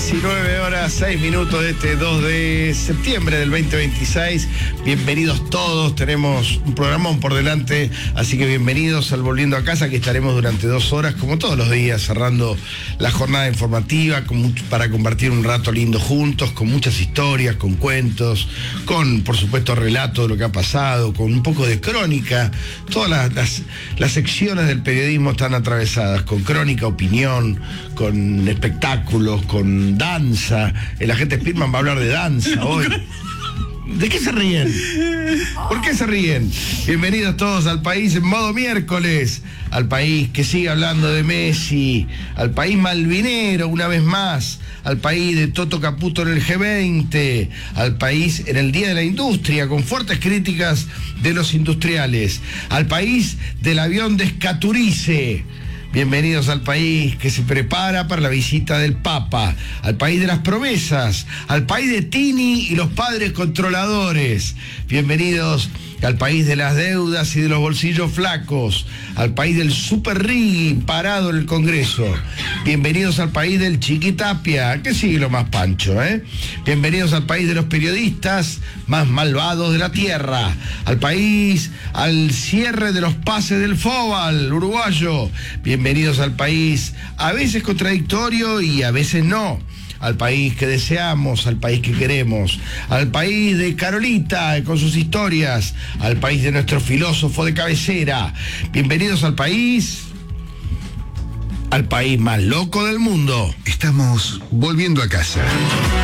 19:06 de este 2 de septiembre del 2026. Bienvenidos todos, tenemos un programón por delante, así que bienvenidos al Volviendo a Casa, que estaremos durante 2 horas, como todos los días, cerrando la jornada informativa para compartir un rato lindo juntos, con muchas historias, con cuentos, con, por supuesto, relato de lo que ha pasado, con un poco de crónica. Todas las secciones del periodismo están atravesadas con crónica, opinión, con espectáculos, con danza. El agente Spearman va a hablar de danza hoy. ¿De qué se ríen? ¿Por qué se ríen? Bienvenidos todos al país en modo miércoles, al país que sigue hablando de Messi, al país malvinero una vez más, al país de Toto Caputo en el G20, al país en el Día de la Industria con fuertes críticas de los industriales, al país del avión de Escaturice. Bienvenidos al país que se prepara para la visita del Papa, al país de las promesas, al país de Tini y los padres controladores. Bienvenidos al país de las deudas y de los bolsillos flacos, al país del Super Rigui parado en el Congreso. Bienvenidos al país del Chiquitapia, que sigue lo más pancho, ¿eh? Bienvenidos al país de los periodistas más malvados de la tierra, al país al cierre de los pases del fútbol uruguayo. Bienvenidos al país a veces contradictorio y a veces no. Al país que deseamos, al país que queremos, al país de Carolita con sus historias, al país de nuestro filósofo de cabecera. Bienvenidos al país más loco del mundo. Estamos volviendo a casa.